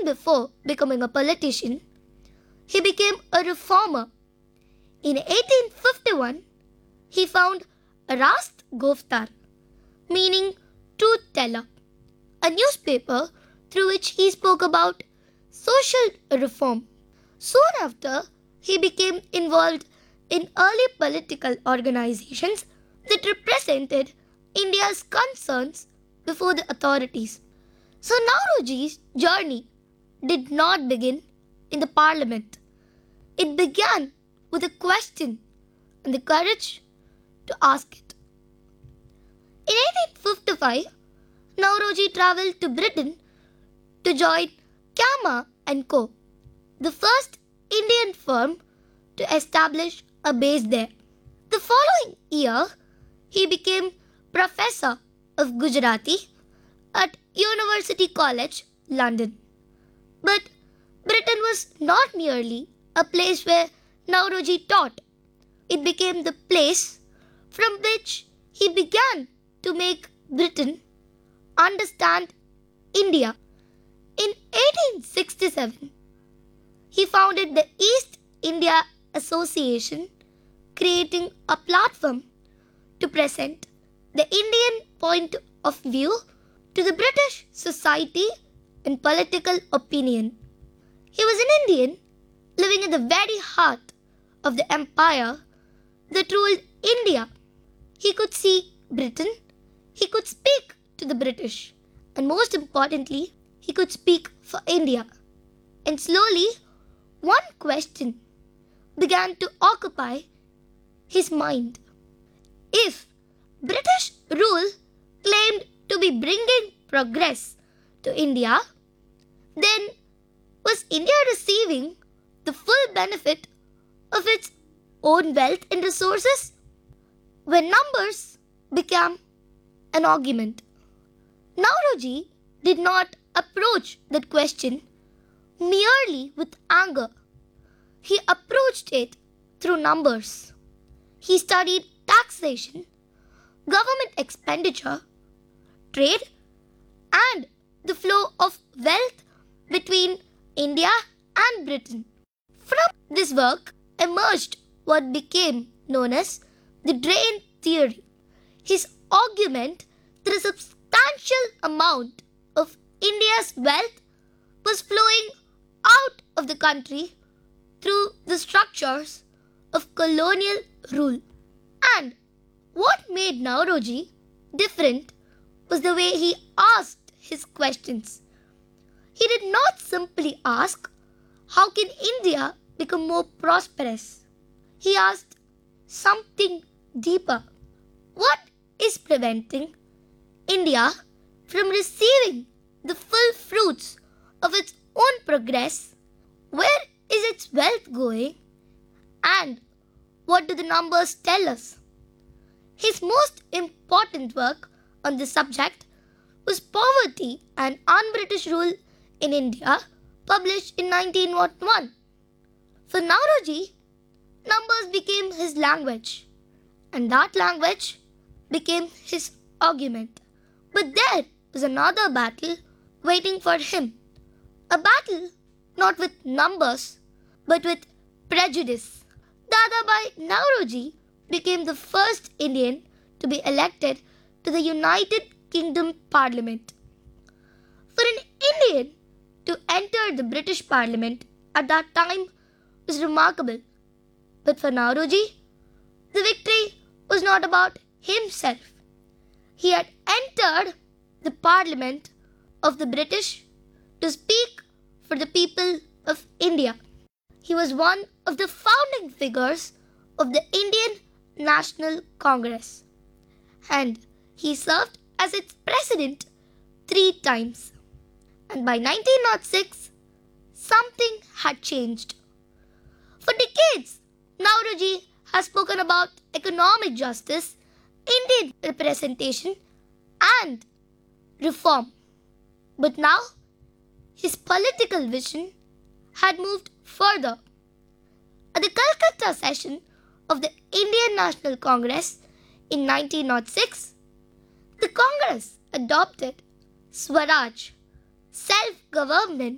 before becoming a politician, he became a reformer. In 1851, he found Rast Goftar, meaning truth teller, a newspaper through which he spoke about social reform. Soon after, he became involved in early political organizations that represented India's concerns before the authorities. So Nauroji's journey did not begin in the parliament. It began with a question and the courage to ask it. In 1855, Nauroji travelled to Britain to join Kama and Co., the first Indian firm to establish a base there. The following year, he became Professor of Gujarati at University College, London. But Britain was not merely a place where Nauroji taught. It became the place from which he began to make Britain understand India. In 1867, he founded the East India Association, creating a platform to present the Indian point of view to the British society and political opinion. He was an Indian living in the very heart of the empire that ruled India. He could see Britain, he could speak to the British, and most importantly, he could speak for India. And slowly, one question began to occupy his mind. If British rule claimed to be bringing progress to India, then was India receiving the full benefit of its own wealth and resources? When numbers became an argument, Nauroji did not approach that question merely with anger. He approached it through numbers. He studied taxation, government expenditure, trade, and the flow of wealth between India and Britain. From this work emerged what became known as the drain theory. His argument that a substantial amount of India's wealth was flowing out of the country through the structures of colonial rule. And what made Nauroji different was the way he asked his questions. He did not simply ask, how can India become more prosperous? He asked something deeper. What is preventing India from receiving the full fruits of its own progress? Where is its wealth going? And what do the numbers tell us? His most important work on this subject was Poverty and Un-British Rule in India, published in 1901. For Nauroji, numbers became his language, and that language became his argument. But there was another battle waiting for him. A battle not with numbers, but with prejudice. Dadabhai Nauroji became the first Indian to be elected to the United Kingdom Parliament. For an Indian to enter the British Parliament at that time was remarkable. But for Nauroji, the victory was not about himself. He had entered the Parliament of the British to speak for the people of India. He was one of the founding figures of the Indian National Congress, and he served as its president 3 times. And by 1906, something had changed. For decades, Nauroji has spoken about economic justice, Indian representation, and reform. But now, his political vision had moved further. At the Calcutta session of the Indian National Congress in 1906, the Congress adopted Swaraj, self-government,